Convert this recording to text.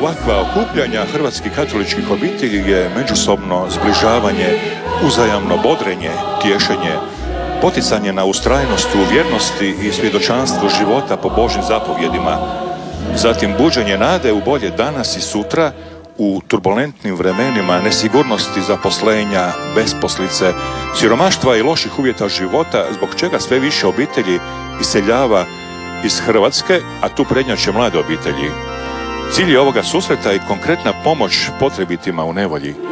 ovakva okupljanja hrvatskih katoličkih obitelji je međusobno zbližavanje, uzajamno bodrenje, tješenje, poticanje na ustrajnost u vjernosti i svjedočanstvo života po Božjim zapovjedima, zatim buđenje nade u bolje danas i sutra u turbulentnim vremenima nesigurnosti zaposlenja, besposlice, siromaštva i loših uvjeta života, zbog čega sve više obitelji iseljava iz Hrvatske, a tu prednjače mlade obitelji. Cilj je ovoga susreta i konkretna pomoć potrebitima u nevolji.